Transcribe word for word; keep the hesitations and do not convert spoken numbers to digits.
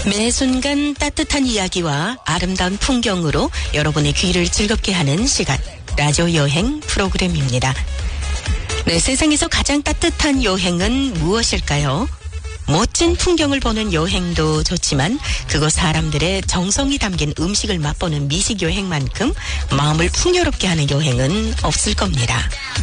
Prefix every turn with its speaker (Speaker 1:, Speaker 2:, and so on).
Speaker 1: 매 순간 따뜻한 이야기와 아름다운 풍경으로 여러분의 귀를 즐겁게 하는 시간, 라디오 여행 프로그램입니다. 네, 세상에서 가장 따뜻한 여행은 무엇일까요? 멋진 풍경을 보는 여행도 좋지만 그곳 사람들의 정성이 담긴 음식을 맛보는 미식 여행만큼 마음을 풍요롭게 하는 여행은 없을 겁니다.